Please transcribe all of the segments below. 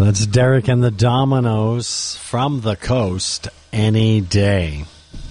That's Derek and the Dominoes from the coast any day.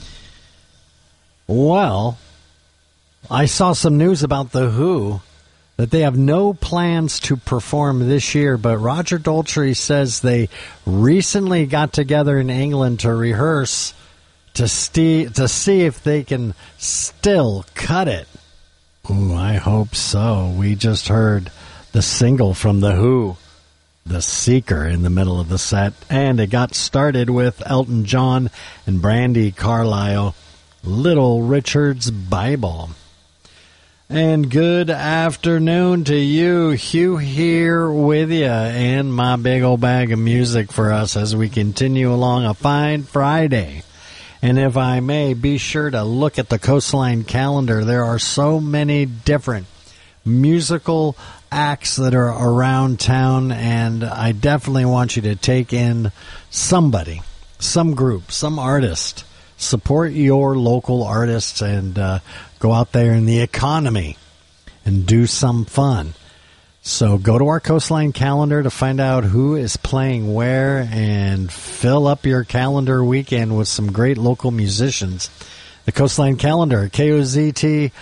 Well, I saw some news about The Who that they have no plans to perform this year, but Roger Daltrey says they recently got together in England to rehearse to see if they can still cut it. Ooh, I hope so. We just heard the single from The Who, The Seeker, in the middle of the set, and it got started with Elton John and Brandi Carlile, Little Richard's Bible. And good afternoon to you. Hugh here with you and my big old bag of music for us as we continue along a fine Friday. And if I may, be sure to look at the Coastline calendar. There are so many different musical acts that are around town, and I definitely want you to take in somebody, some group, some artist. Support your local artists and go out there in the economy and do some fun. So go to our Coastline calendar to find out who is playing where and fill up your calendar weekend with some great local musicians. The Coastline calendar, KOZT.com.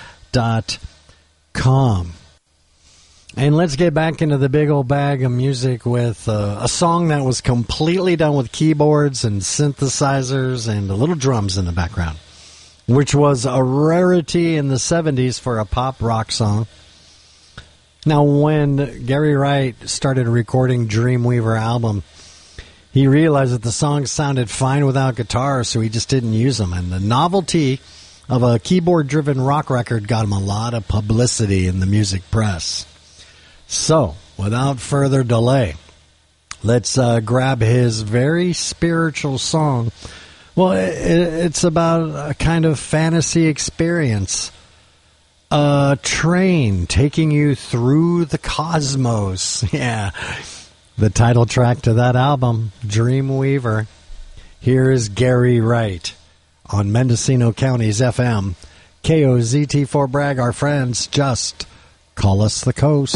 And let's get back into the big old bag of music with a song that was completely done with keyboards and synthesizers and little drums in the background, which was a rarity in the 70s for a pop rock song. Now, when Gary Wright started recording Dreamweaver album, he realized that the songs sounded fine without guitar, so he just didn't use them. And the novelty of a keyboard-driven rock record got him a lot of publicity in the music press. So, without further delay, let's grab his very spiritual song. Well, it's about a kind of fantasy experience. A train taking you through the cosmos. Yeah. The title track to that album, Dreamweaver. Here is Gary Wright on Mendocino County's FM. KOZT4 Bragg, our friends, just call us the coast.